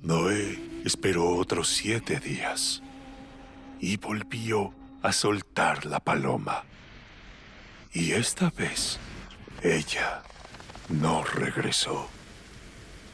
Noé esperó otros 7 días y volvió a soltar la paloma. Y esta vez, ella no regresó.